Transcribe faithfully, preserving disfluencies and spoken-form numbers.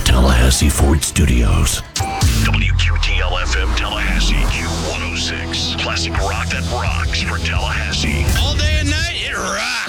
Tallahassee Ford Studios. W Q T L F M Tallahassee, Q one oh six. Classic rock that rocks for Tallahassee. All day and night, it rocks.